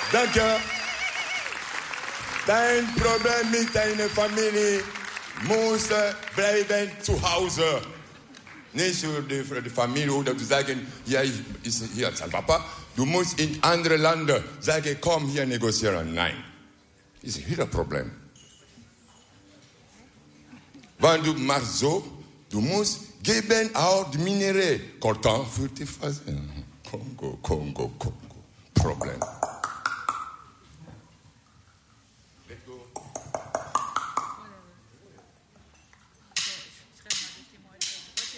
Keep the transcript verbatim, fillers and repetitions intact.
Danke. Dein Problem mit deiner Familie muss bleiben zu Hause. Nicht für die, für die Familie oder zu sagen, hier ist hier sein Papa. Du musst in andere Länder sagen, komm hier negozieren. Nein. Das ist wieder ein Problem. Wenn du machst so, du musst geben auch die Minerais. Coltan für die Phase. Kongo, Kongo, Kongo. Problem.